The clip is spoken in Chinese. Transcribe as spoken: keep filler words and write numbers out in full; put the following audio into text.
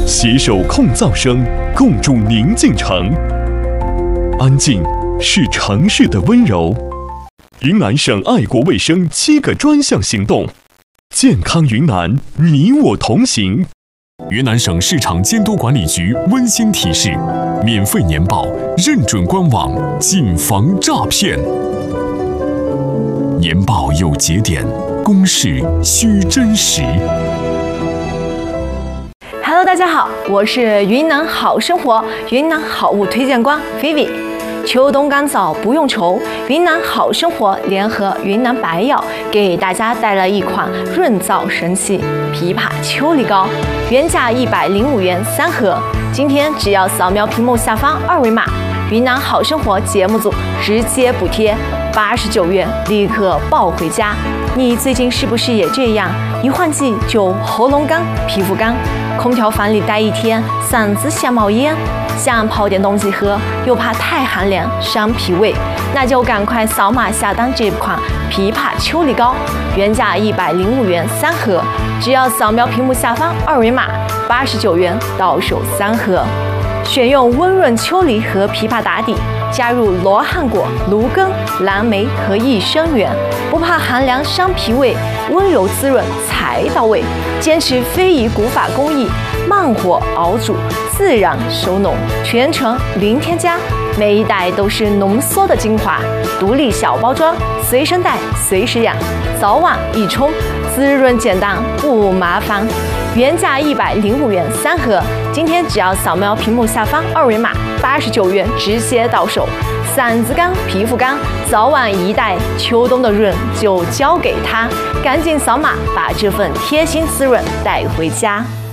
携手控噪声，共筑宁静城。安静是城市的温柔。云南省爱国卫生七个专项行动，健康云南，你我同行。云南省市场监督管理局温馨提示：免费年报认准官网，谨防诈骗。年报有节点，公示需真实。 Hello， 大家好，我是云南好生活云南好物推荐官 Vivi。秋冬干燥不用愁，云南好生活联合云南白药给大家带来一款润燥神器——枇杷秋梨膏，原价一百零五元三盒，今天只要扫描屏幕下方二维码，云南好生活节目组直接补贴八十九元，立刻抱回家。你最近是不是也这样？一换季就喉咙干、皮肤干，空调房里待一天，嗓子想冒烟，想泡点东西喝，又怕太寒凉伤脾胃，那就赶快扫码下单这款枇杷秋梨膏，原价一百零五元三盒，只要扫描屏幕下方二维码，八十九元到手三盒。选用温润秋梨和枇杷打底，加入罗汉果、芦根、蓝莓和益生元，不怕寒凉伤脾胃，温柔滋润才到位。坚持非遗古法工艺，慢火熬煮，自然收浓，全程零添加，每一袋都是浓缩的精华，独立小包装，随身带随时养，早晚一冲，滋润简单不麻烦。原价一百零五元三盒，今天只要扫描屏幕下方二维码，八十九元直接到手。嗓子干、皮肤干，早晚一袋，秋冬的润就交给它，赶紧扫码把这份贴心滋润带回家。